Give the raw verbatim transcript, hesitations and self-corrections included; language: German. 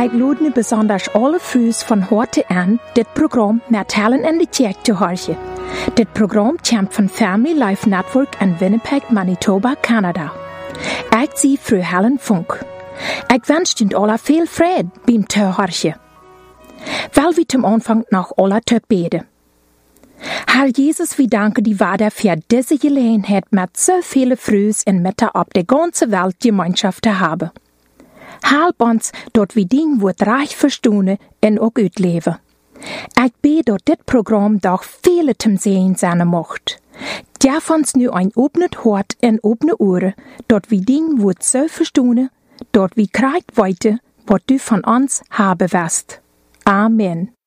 Ik lade nu besonders alle vroes van harte aan dit programma met Talen in de Kerk te horen. Dit programma komt van Family Life Network in Winnipeg, Manitoba, Canada. Ik zie fru Helen Funk. Ik wens jullie alle veel vrede beim te horen. Wel wie zum Anfang noch alle te beten. Herr Jesus, wir danken die Vater für diese Gelegenheit, mit so vielen Frühs in Mitte auf der ganzen Welt Gemeinschaft zu haben. Help uns, dort wir Ding wird reich verstehen und auch uitleven. Ich bete, dass dit Programm doch viele zum Sehen sein macht. Darf uns nu ein offenes Hort und offene Ohren, dort wir Ding wird so verstehen, dort wir kriegt weiter, was du von uns haben wirst. Amen.